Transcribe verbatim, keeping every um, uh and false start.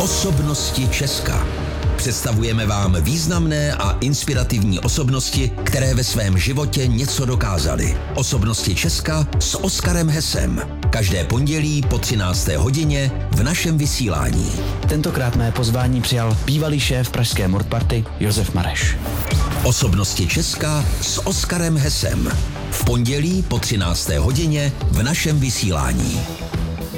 Osobnosti Česka. Představujeme vám významné a inspirativní osobnosti, které ve svém životě něco dokázaly. Osobnosti Česka s Oskarem Hesem. Každé pondělí po třinácté hodině v našem vysílání. Tentokrát mé pozvání přijal bývalý šéf pražské Murtparty Josef Mareš. Osobnosti Česka s Oskarem Hesem. V pondělí po třinácté hodině v našem vysílání.